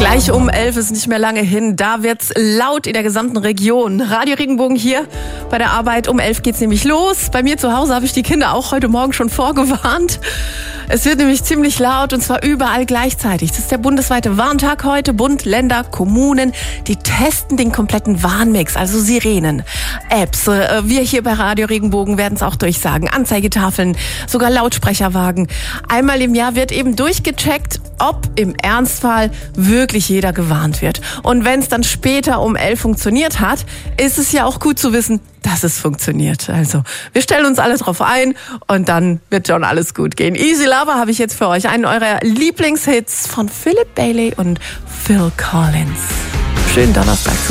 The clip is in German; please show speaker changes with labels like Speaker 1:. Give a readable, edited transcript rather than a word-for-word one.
Speaker 1: Gleich um 11 ist nicht mehr lange hin. Da wird's laut in der gesamten Region. Radio Regenbogen hier bei der Arbeit. Um 11 geht's nämlich los. Bei mir zu Hause habe ich die Kinder auch heute Morgen schon vorgewarnt. Es wird nämlich ziemlich laut und zwar überall gleichzeitig. Das ist der bundesweite Warntag heute. Bund, Länder, Kommunen, die testen den kompletten Warnmix, also Sirenen, Apps. Wir hier bei Radio Regenbogen werden es auch durchsagen. Anzeigetafeln, sogar Lautsprecherwagen. Einmal im Jahr wird eben durchgecheckt, ob im Ernstfall wirklich jeder gewarnt wird. Und wenn es dann später um 11 funktioniert hat, ist es ja auch gut zu wissen, dass es funktioniert. Also wir stellen uns alle drauf ein und dann wird schon alles gut gehen. Easy Lover habe ich jetzt für euch, einen eurer Lieblingshits von Philip Bailey und Phil Collins. Schönen Donnerstag.